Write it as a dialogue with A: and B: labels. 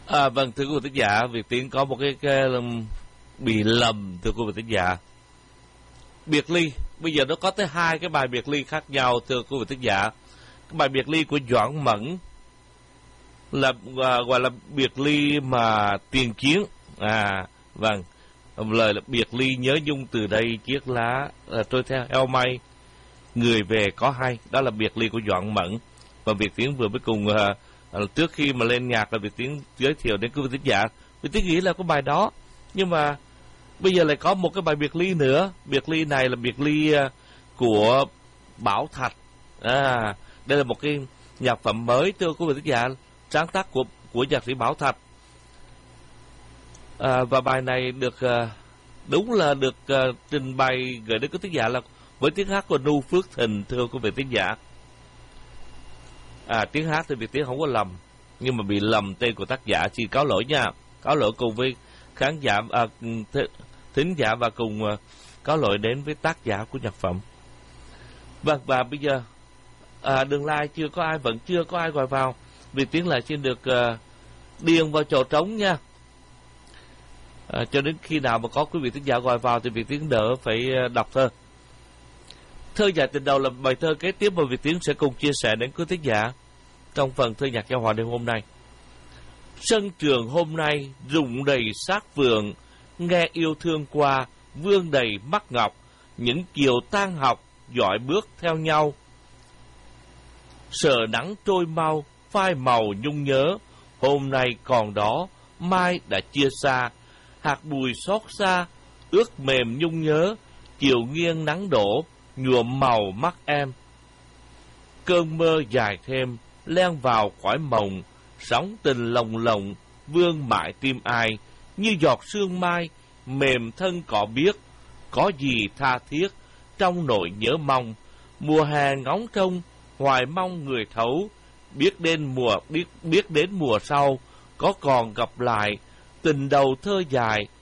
A: Vâng, thưa quý vị thính giả, Việt Tiến có một cái bị lầm, thưa quý vị thính giả. Biệt ly, bây giờ nó có tới 2 cái bài biệt ly khác nhau, thưa quý vị thính giả. Cái bài biệt ly của Doãn Mẫn là gọi là biệt ly mà tiền chiến. Vâng, lời là biệt ly nhớ nhung từ đây chiếc lá trôi theo eo mây, người về có hay. Đó là biệt ly của Doãn Mẫn. Và Việt Tiến vừa mới cùng trước khi mà lên nhạc là Việt Tiến giới thiệu đến quý vị thính giả. Việt Tiến nghĩ là có bài đó, nhưng mà bây giờ lại có một cái bài biệt ly nữa. Biệt ly này là biệt ly của Bảo Thạch. Đây là một cái nhạc phẩm mới, thưa quý vị thính giả, sáng tác của nhạc sĩ Bảo Thạch. Và bài này được đúng là được trình bày gửi đến quý thính giả là với tiếng hát của Nu Phước Thịnh, thưa quý vị thính giả. Tiếng hát thì Việt Tiến không có lầm, nhưng mà bị lầm tên của tác giả, xin cáo lỗi nha. Cáo lỗi cùng với khán giả, thính giả, và cùng cáo lỗi đến với tác giả của nhạc phẩm. Vâng, và bây giờ đường lai vẫn chưa có ai gọi vào. Việt Tiến lại xin được điền vào chỗ trống nha. Cho đến khi nào mà có quý vị thính giả gọi vào thì Việt Tiến đỡ phải đọc thơ. Thơ Dài Tình Đầu là bài thơ kế tiếp mà Việt Tiến sẽ cùng chia sẻ đến quý thính giả trong phần thơ nhạc giao hòa đêm hôm nay. Sân trường hôm nay rụng đầy sát vườn, nghe yêu thương qua vương đầy mắt ngọc, những chiều tan học dõi bước theo nhau. Sợ nắng trôi mau, phai màu nhung nhớ, hôm nay còn đó, mai đã chia xa. Hạt bụi xót xa, ướt mềm nhung nhớ, chiều nghiêng nắng đổ, nhuộm màu mắt em. Cơn mơ dài thêm, len vào cõi mộng, sóng tình lồng lộng, vương mãi tim ai, như giọt sương mai, mềm thân cỏ biếc, có gì tha thiết, trong nỗi nhớ mong. Mùa hè ngóng trông, hoài mong người thấu, biết đến mùa sau, có còn gặp lại, tình đầu thơ dài,